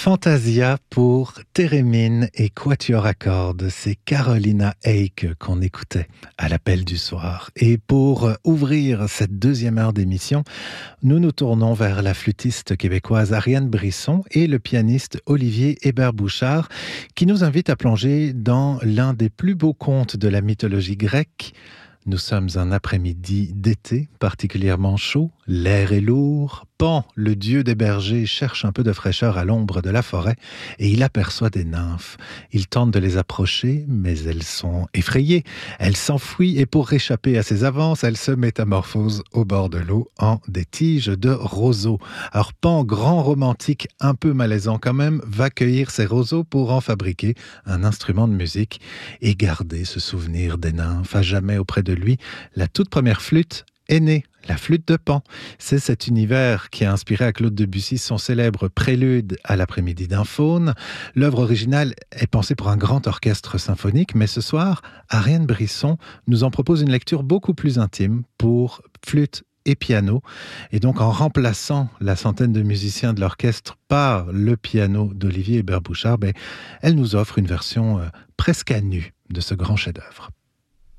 Fantasia pour Thérémine et Quatuor à cordes. C'est Carolina Eyck qu'on écoutait à l'appel du soir. Et pour ouvrir cette deuxième heure d'émission, nous nous tournons vers la flûtiste québécoise Ariane Brisson et le pianiste Olivier Hébert-Bouchard qui nous invitent à plonger dans l'un des plus beaux contes de la mythologie grecque. Nous sommes un après-midi d'été particulièrement chaud, l'air est lourd. Pan, le dieu des bergers, cherche un peu de fraîcheur à l'ombre de la forêt et il aperçoit des nymphes. Il tente de les approcher, mais elles sont effrayées. Elles s'enfuient et pour réchapper à ses avances, elles se métamorphosent au bord de l'eau en des tiges de roseaux. Alors Pan, grand romantique, un peu malaisant quand même, va cueillir ces roseaux pour en fabriquer un instrument de musique et garder ce souvenir des nymphes à jamais auprès de lui. La toute première flûte est née, la flûte de Pan. C'est cet univers qui a inspiré à Claude Debussy son célèbre Prélude à l'après-midi d'un faune. L'œuvre originale est pensée pour un grand orchestre symphonique, mais ce soir, Ariane Brisson nous en propose une lecture beaucoup plus intime pour flûte et piano. Et donc, en remplaçant la centaine de musiciens de l'orchestre par le piano d'Olivier Hébert-Bouchard, elle nous offre une version presque à nu de ce grand chef-d'œuvre.